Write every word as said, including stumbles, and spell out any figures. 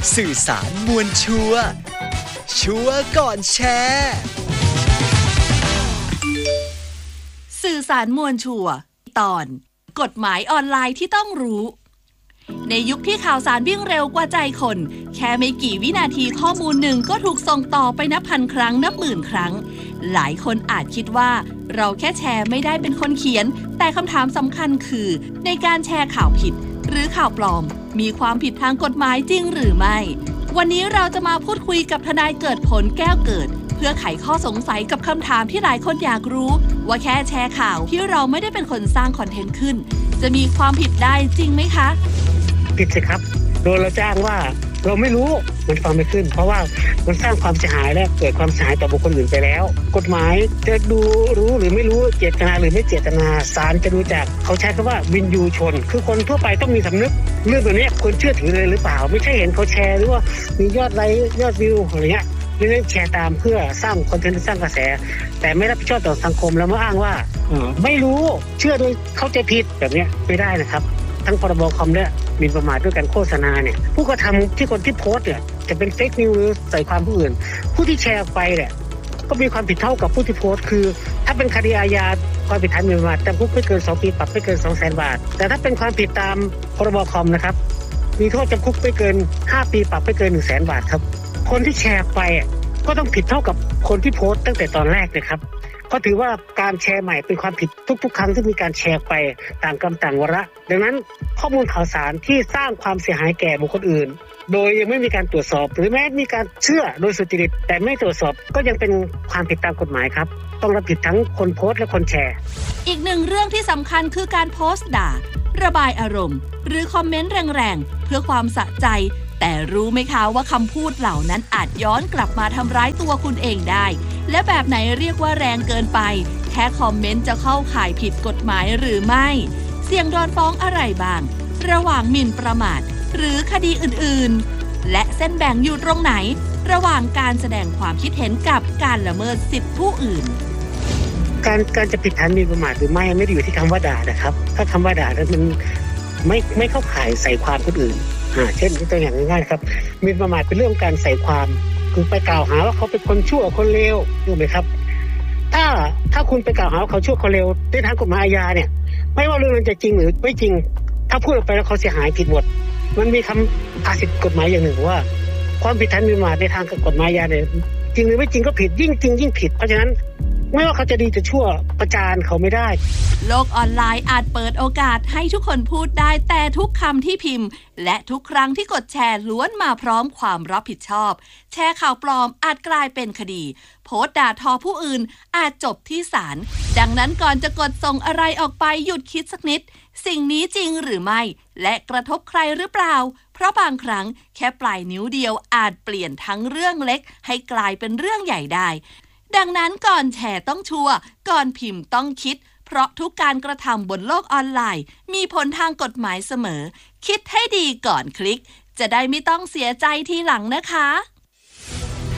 สื่อสารมวลชัวร์ชัวร์ก่อนแชร์สื่อสารมวลชัวร์ตอนกฎหมายออนไลน์ที่ต้องรู้ในยุคที่ข่าวสารวิ่งเร็วกว่าใจคนแค่ไม่กี่วินาทีข้อมูลหนึ่งก็ถูกส่งต่อไปนับพันครั้งนับหมื่นครั้งหลายคนอาจคิดว่าเราแค่แชร์ไม่ได้เป็นคนเขียนแต่คำถามสำคัญคือในการแชร์ข่าวผิดหรือข่าวปลอมมีความผิดทางกฎหมายจริงหรือไม่วันนี้เราจะมาพูดคุยกับทนายเกิดผลแก้วเกิดเพื่อไขข้อสงสัยกับคำถามที่หลายคนอยากรู้ว่าแค่แชร์ข่าวที่เราไม่ได้เป็นคนสร้างคอนเทนต์ขึ้นจะมีความผิดได้จริงไหมคะผิดสิครับโดนเราจ้างว่าเราไม่รู้มันฟังไม่ขึ้นเพราะว่ามันสร้างความเสียหายและเกิดความเสียหายต่อบุคคลอื่นไปแล้วกฎหมายจะดูรู้หรือไม่รู้เจตนาหรือไม่เจตนาศาลจะดูจากเขาใช้คำว่าวินยูชนคือคนทั่วไปต้องมีสำนึกเรื่องตัวนี้ควรเชื่อถือเลยหรือเปล่าไม่ใช่เห็นเขาแชร์หรือว่ามียอดไลค์ยอดวิวอะไรเงี้ยเล่นแชร์ตามเพื่อสร้างคอนเทนต์สร้างกระแสแต่ไม่รับผิดชอบต่อสังคมแล้วมาอ้างว่าไม่รู้เชื่อโดยเข้าใจผิดแบบนี้ไม่ได้นะครับทั้งพรบคอมและหมิ่นประมาทด้วยการโฆษณาเนี่ยผู้กระทำที่คนที่โพสต์เนี่ยจะเป็นเฟคนิวหรือใส่ความผู้อื่นผู้ที่แชร์ไปเนี่ยก็มีความผิดเท่ากับผู้ที่โพสต์คือถ้าเป็นคดีอาญาความผิดฐานหมิ่นประมาทจำคุกไม่เกินสองปีปรับไม่เกิน สองแสน บาทแต่ถ้าเป็นความผิดตามพรบคอมนะครับมีโทษจำคุกไม่เกินห้าปีปรับไม่เกิน หนึ่งแสน บาทครับคนที่แชร์ไปก็ต้องผิดเท่ากับคนที่โพสต์ตั้งแต่ตอนแรกเลยครับก็ถือว่าการแชร์ใหม่เป็นความผิดทุกๆครั้งที่มีการแชร์ไปต่างกรรมต่างวาระดังนั้นข้อมูลข่าวสารที่สร้างความเสียหายแก่บุคคลอื่นโดยยังไม่มีการตรวจสอบหรือแม้มีการเชื่อโดยสุจริตแต่ไม่ตรวจสอบก็ยังเป็นความผิดตามกฎหมายครับต้องรับผิดทั้งคนโพสต์และคนแชร์อีกหนึ่งเรื่องที่สำคัญคือการโพสต์ด่าระบายอารมณ์หรือคอมเมนต์แรงๆเพื่อความสะใจแต่รู้ไหมคะว่าคำพูดเหล่านั้นอาจย้อนกลับมาทำร้ายตัวคุณเองได้และแบบไหนเรียกว่าแรงเกินไปแค่คอมเมนต์จะเข้าข่ายผิดกฎหมายหรือไม่เสี่ยงโดนฟ้องอะไรบ้างระหว่างหมิ่นประมาทหรือคดีอื่นๆและเส้นแบ่งอยู่ตรงไหนระหว่างการแสดงความคิดเห็นกับการละเมิดสิทธิผู้อื่นการการจะผิดฐานหมิ่นประมาทหรือไม่ไม่ได้อยู่ที่คำว่าด่านะครับถ้าคำว่าด่านั้นมันไม่ไม่เข้าข่ายใส่ความคนอื่นอ่าเช่นตัวอย่างง่ายๆครับหมิ่นประมาทเป็นเรื่องการใส่ความคือไปกล่าวหาว่าเขาเป็นคนชั่วคนเลวถูกไหมครับถ้าถ้าคุณไปกล่าวหาว่าเขาชั่วคนเลวในทางกฎหมายอาญาเนี่ยไม่ว่าเรื่องนั้นจะจริงหรือไม่จริงถ้าพูดออกไปแล้วเขาเสียหายผิดหมดมันมีคำภาษิตกฎหมายอย่างหนึ่งว่าความผิดฐานหมิ่นประมาทในทางกฎหมายอาญาเนี่ยจริงหรือไม่จริงก็ผิดยิ่งจริงยิ่งผิดเพราะฉะนั้นไม่ว่าเขาจะดีจะชั่วประจานเขาไม่ได้โลกออนไลน์อาจเปิดโอกาสให้ทุกคนพูดได้แต่ทุกคำที่พิมพ์และทุกครั้งที่กดแชร์ล้วนมาพร้อมความรับผิดชอบแชร์ข่าวปลอมอาจกลายเป็นคดีโพสต์ด่าทอผู้อื่นอาจจบที่ศาลดังนั้นก่อนจะกดส่งอะไรออกไปหยุดคิดสักนิดสิ่งนี้จริงหรือไม่และกระทบใครหรือเปล่าเพราะบางครั้งแค่ปลายนิ้วเดียวอาจเปลี่ยนทั้งเรื่องเล็กให้กลายเป็นเรื่องใหญ่ได้ดังนั้นก่อนแชร์ต้องชัวร์ก่อนพิมพ์ต้องคิดเพราะทุกการกระทำบนโลกออนไลน์มีผลทางกฎหมายเสมอคิดให้ดีก่อนคลิกจะได้ไม่ต้องเสียใจทีหลังนะคะ